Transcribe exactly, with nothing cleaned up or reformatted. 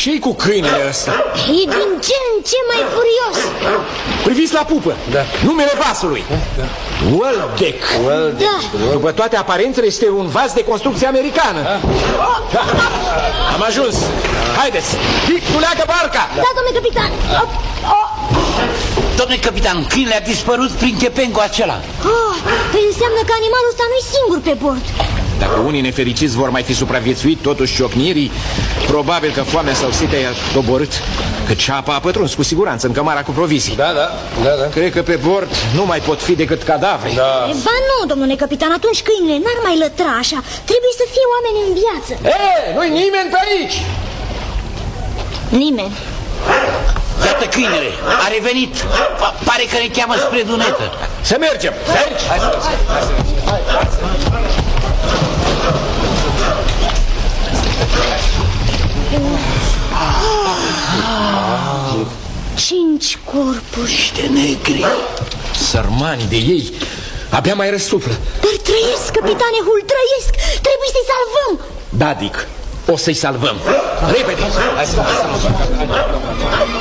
Ce-i cu câinele ăsta? E din ce în ce mai furios. Priviți la pupă, da. Numele vasului, da. Waldeck. Da. După toate aparențele este un vas de construcție americană, da. Da. Am ajuns. Haideți, Dick, tu leagă barca. Da, domnule capitan. oh. Oh. Domnule capitan, câinele a dispărut prin chepengo acela. oh. Păi înseamnă că animalul ăsta nu-i singur pe bord. Dacă unii nefericiți vor mai fi supraviețuit totuși ciocnirii, probabil că foamea sau setea i-a doborât, că ceapa a pătruns cu siguranță în cămara cu provizii. Da, da, da, da. Cred că pe bord nu mai pot fi decât cadavre. Da. E, ba nu, domnule capitan, atunci câinele n-ar mai lătra așa. Trebuie să fie oameni în viață. E, nu-i nimeni pe aici. Nimeni. Iată câinele, a revenit. Pare că ne cheamă spre dunetă. Să mergem. Hai, hai să Cinci corpuri. Niște negri. Sărmani de ei abia mai răsuflă. Dar trăiesc, capitane Hull, trăiesc. Trebuie să-i salvăm. Da, Dick, o să-i salvăm. Repede. Hai să